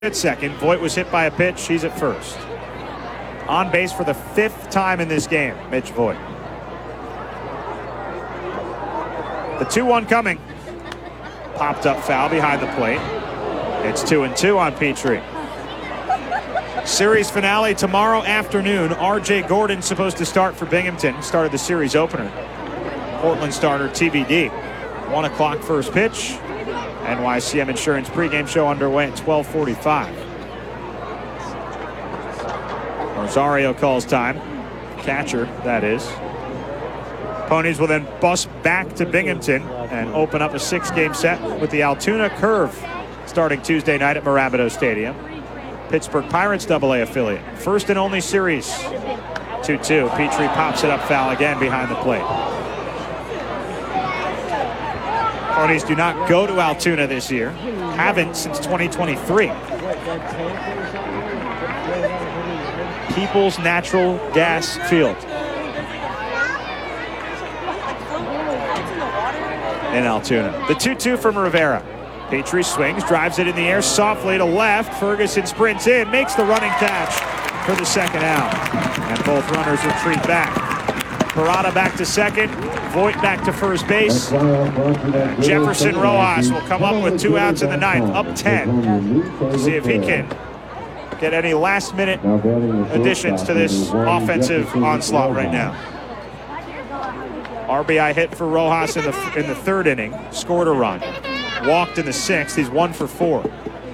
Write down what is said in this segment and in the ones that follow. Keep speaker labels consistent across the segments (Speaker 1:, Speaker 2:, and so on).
Speaker 1: at second. Voit was hit by a pitch. He's at first. On base for the 5th time in this game, Mitch Voit. The 2-1 coming. Popped up foul behind the plate. It's 2-2 on Petrie. Series finale tomorrow afternoon. R.J. Gordon supposed to start for Binghamton. Started the series opener. Portland starter TBD. 1 o'clock first pitch. NYCM Insurance pregame show underway at 12:45. Rosario calls time. Catcher, that is. Ponies will then bus back to Binghamton and open up a 6-game set with the Altoona Curve starting Tuesday night at Mirabito Stadium. Pittsburgh Pirates AA affiliate. First and only series. 2-2. Petrie pops it up foul again behind the plate. Ponies do not go to Altoona this year. Haven't since 2023. People's Natural Gas Field in Altoona. The 2-2 from Rivera. Petrie swings, drives it in the air softly to left. Ferguson sprints in, makes the running catch for the second out. And both runners retreat back. Parada back to second. Voit back to first base. Jefferson Rojas will come up with 2 outs in the 9th, up 10. See if he can get any last-minute additions to this offensive onslaught right now. RBI hit for Rojas in the 3rd inning. Scored a run. Walked in the 6th. He's 1 for 4.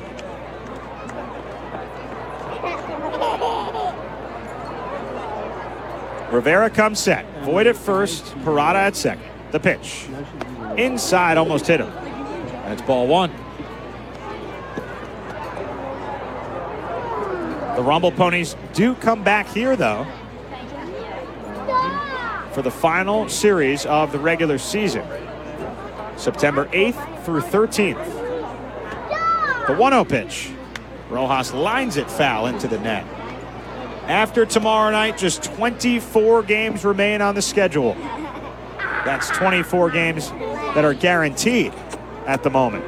Speaker 1: Rivera comes set. Voit at first. Parada at second. The pitch. Inside, almost hit him. That's ball 1. The Rumble Ponies do come back here, though, for the final series of the regular season. September 8th through 13th. The 1-0 pitch. Rojas lines it foul into the net. After tomorrow night, just 24 games remain on the schedule. That's 24 games that are guaranteed at the moment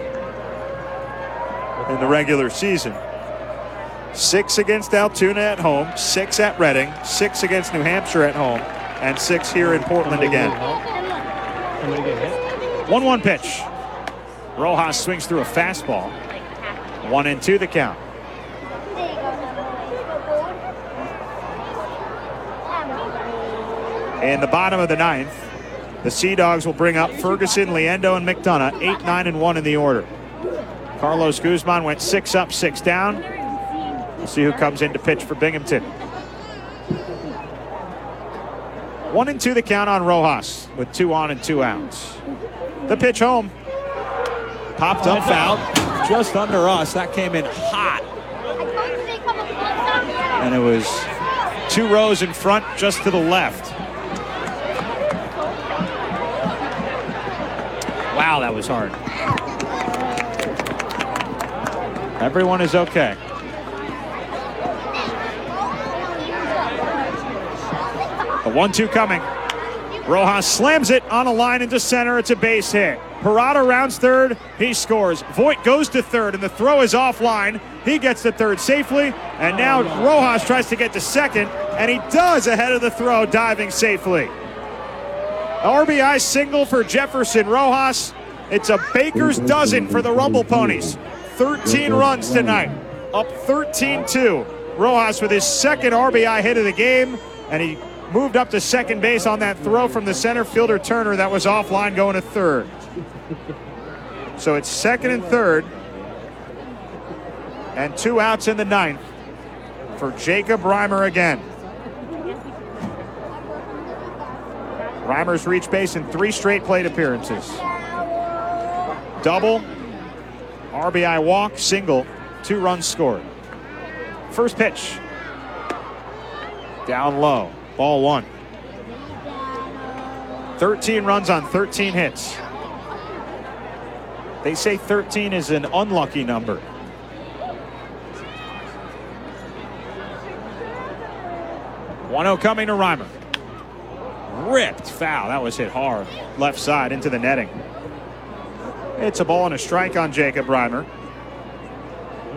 Speaker 1: in the regular season. 6 against Altoona at home, 6 at Reading, 6 against New Hampshire at home, and 6 here in Portland again. 1-1 pitch. Rojas swings through a fastball. 1-2 the count. In the bottom of the 9th, the Sea Dogs will bring up Ferguson, Liendo, and McDonough, 8, 9, and 1 in the order. Carlos Guzman went 6 up, 6 down. We'll see who comes in to pitch for Binghamton. 1-2 the count on Rojas with 2 on and 2 outs. The pitch home. Popped up foul just under us. That came in hot. And it was 2 rows in front just to the left. Wow, that was hard. Everyone is okay. The 1-2 coming. Rojas slams it on a line into center. It's a base hit. Parada rounds third. He scores. Voit goes to third, and the throw is offline. He gets to third safely, and now Rojas tries to get to second, and he does ahead of the throw, diving safely. RBI single for Jefferson Rojas. It's a baker's dozen for the Rumble Ponies. 13 runs tonight, up 13-2. Rojas with his 2nd RBI hit of the game, and he moved up to second base on that throw from the center fielder Turner that was offline going to third. So it's 2nd and 3rd, and 2 outs in the 9th for Jacob Reimer again. Reimer's reached base in 3 straight plate appearances. Double, RBI walk, single, 2 runs scored. First pitch. Down low, ball 1. 13 runs on 13 hits. They say 13 is an unlucky number. 1-0 coming to Reimer. Ripped foul. That was hit hard. Left side into the netting. It's a ball and a strike on Jacob Reimer.